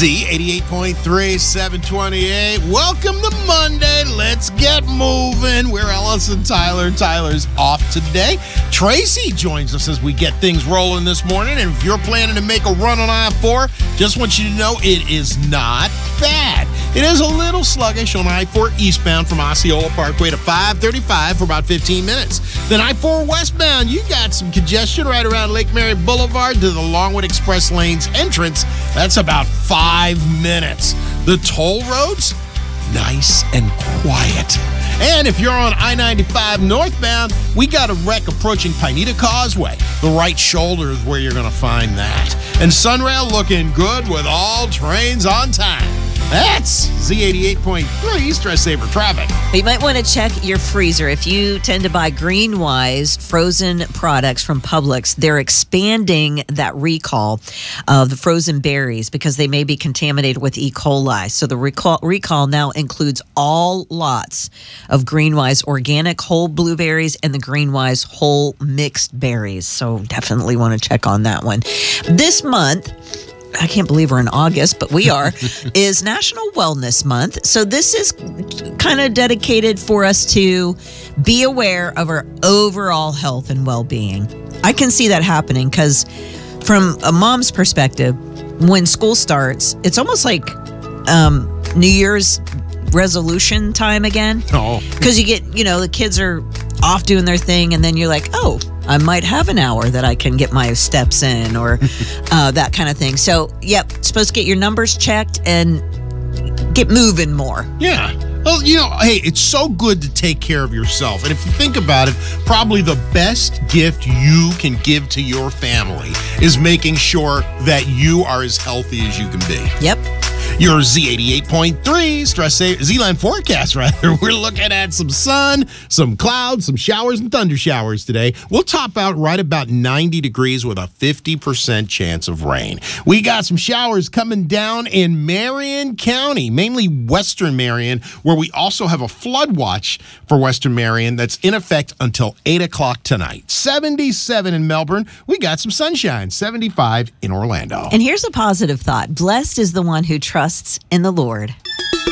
Z88.3, 728. Welcome to Monday. Let's get moving. We're Ellis and Tyler. Tyler's off today. Tracy joins us as we get things rolling this morning. And if you're planning to make a run on I-4, just want you to know it is not bad. It is a little sluggish on I-4 eastbound from Osceola Parkway to 535 for about 15 minutes. Then I-4 westbound, you got some congestion right around Lake Mary Boulevard to the Longwood Express Lanes entrance. That's about 5 minutes. The toll roads, nice and quiet. And if you're on I-95 northbound, we got a wreck approaching Pineda Causeway. The right shoulder is where you're going to find that. And Sunrail looking good with all trains on time. That's Z88.3 Stress Saver Traffic. You might want to check your freezer. If you tend to buy Greenwise frozen products from Publix, they're expanding that recall of the frozen berries because they may be contaminated with E. coli. So the recall now includes all lots of Greenwise organic whole blueberries and the Greenwise whole mixed berries. So definitely want to check on that one. This month, I can't believe we're in August, but we are, is National Wellness Month. So this is kind of dedicated for us to be aware of our overall health and well-being. I can see that happening because from a mom's perspective, when school starts, it's almost like New Year's resolution time again. Oh. Because you get, the kids are off doing their thing, and then you're like, oh, I might have an hour that I can get my steps in or that kind of thing. So, yep, supposed to get your numbers checked and get moving more. Yeah. Well, hey, it's so good to take care of yourself. And if you think about it, probably the best gift you can give to your family is making sure that you are as healthy as you can be. Yep. Your Z88.3 Stress Saver Z-Line forecast, rather. We're looking at some sun, some clouds, some showers and thunder showers today. We'll top out right about 90 degrees with a 50% chance of rain. We got some showers coming down in Marion County, mainly Western Marion, where we also have a flood watch for Western Marion that's in effect until 8 o'clock tonight. 77 in Melbourne. We got some sunshine. 75 in Orlando. And here's a positive thought. Blessed is the one who trusts in the Lord.